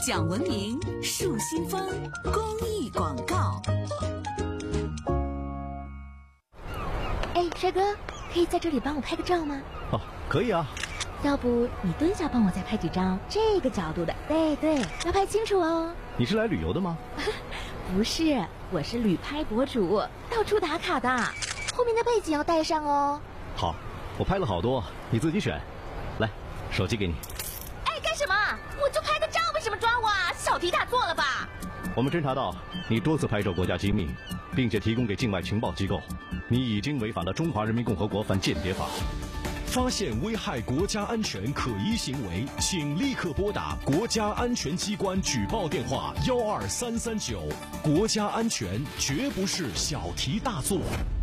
讲文明树新风公益广告。 哎，帅哥，可以在这里帮我拍个照吗？ 哦，可以啊。 要不你蹲下帮我再拍几张这个角度的，对，要拍清楚哦。 你是来旅游的吗？ 不是，我是旅拍博主，到处打卡的，后面的背景要带上哦。 好，我拍了好多，你自己选。来，手机给你。 哎，干什么？我就拍个照，为什么抓我啊？小题大做了吧？ 我们侦查到你多次拍摄国家机密，并且提供给境外情报机构，你已经违反了《中华人民共和国反间谍法》。 发现危害国家安全可疑行为，请立刻拨打国家安全机关举报电话12339。国家安全绝不是小题大做。